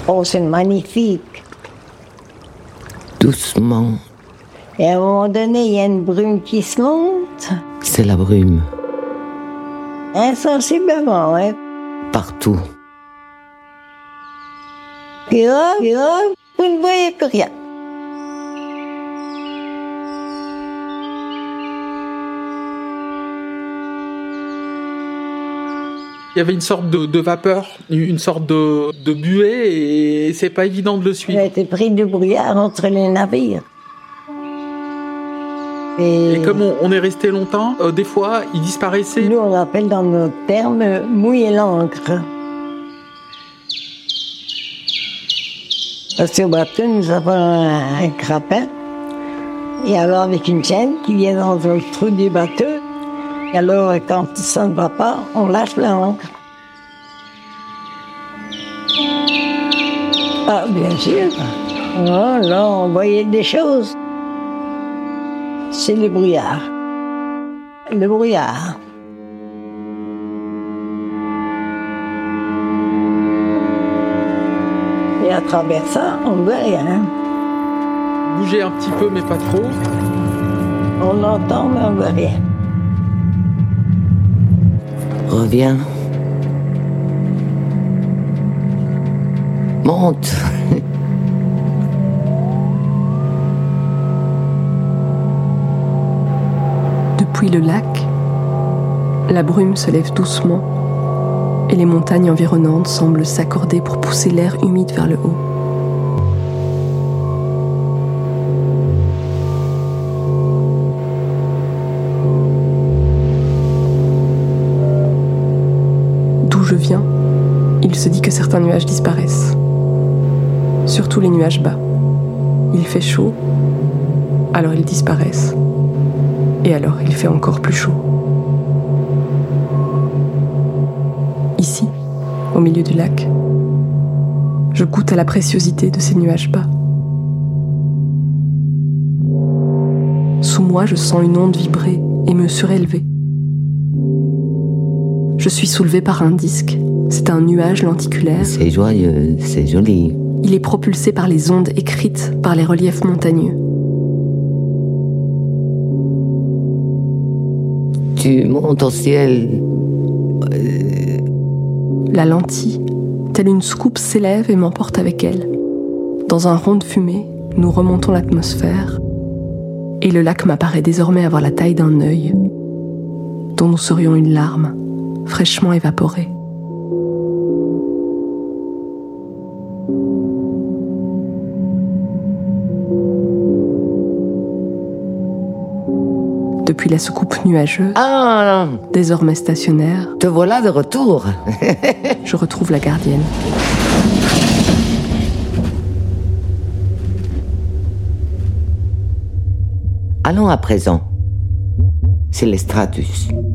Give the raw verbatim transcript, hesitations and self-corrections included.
Oh, c'est magnifique. Doucement. Et à un moment donné, il y a une brume qui se monte. C'est la brume. Insensiblement, hein. Partout. Puis là, puis là, vous ne voyez plus rien. Il y avait une sorte de, de vapeur, une sorte de, de buée, et c'est pas évident de le Il suivre. a été pris du brouillard entre les navires. Et, et comme on, on est resté longtemps, euh, des fois, il disparaissait. Nous, on appelle dans nos termes mouiller l'encre. Parce qu'au bateau, nous avons un, un crapin. Et alors, avec une chaîne qui vient dans le trou du bateau. Et alors, quand ça ne va pas, on lâche l'ancre. Ah, bien sûr. Oh, là, on voyait des choses. C'est le brouillard. Le brouillard. Et à travers ça, on ne voit rien. Bouger un petit peu, mais pas trop. On entend, mais on ne voit rien. Reviens. Monte. Depuis le lac, la brume se lève doucement et les montagnes environnantes semblent s'accorder pour pousser l'air humide vers le haut. D'où je viens, il se dit que certains nuages disparaissent. Surtout les nuages bas. Il fait chaud, alors ils disparaissent. Et alors il fait encore plus chaud. Ici, au milieu du lac, je goûte à la préciosité de ces nuages bas. Sous moi, je sens une onde vibrer et me surélever. Je suis soulevée par un disque. C'est un nuage lenticulaire. C'est joyeux, c'est joli. Il est propulsé par les ondes écrites par les reliefs montagneux. Tu montes au ciel. Euh... La lentille, telle une soucoupe, s'élève et m'emporte avec elle. Dans un rond de fumée, nous remontons l'atmosphère et le lac m'apparaît désormais avoir la taille d'un œil, dont nous serions une larme, fraîchement évaporée. Depuis la soucoupe nuageuse, ah, désormais stationnaire, te voilà de retour. Je retrouve la gardienne. Allons à présent. C'est le Stratus.